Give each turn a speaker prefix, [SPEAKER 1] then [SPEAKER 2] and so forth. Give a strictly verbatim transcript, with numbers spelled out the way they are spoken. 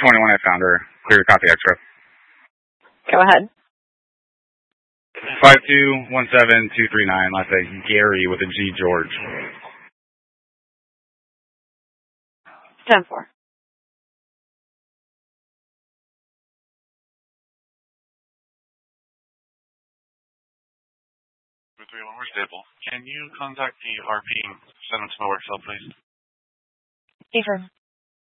[SPEAKER 1] twenty-one, I found her. Clear copy extra.
[SPEAKER 2] Go ahead.
[SPEAKER 1] five two one seven two three nine, last name Gary with a G George.
[SPEAKER 2] ten four.
[SPEAKER 3] three one, we're stable. Can you contact the R P and send them to my work cell, please?
[SPEAKER 2] Affirm.